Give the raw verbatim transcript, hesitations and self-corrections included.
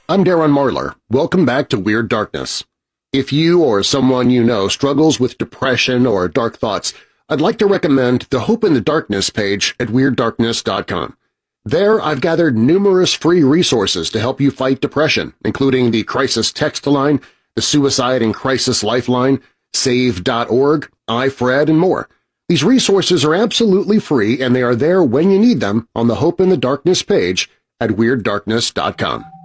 I'm Darren Marlar. Welcome back to Weird Darkness. If you or someone you know struggles with depression or dark thoughts, I'd like to recommend the Hope in the Darkness page at Weird Darkness dot com. There, I've gathered numerous free resources to help you fight depression, including the Crisis Text Line, the Suicide and Crisis Lifeline, Save dot org, iFred, and more. These resources are absolutely free, and they are there when you need them on the Hope in the Darkness page at Weird Darkness dot com.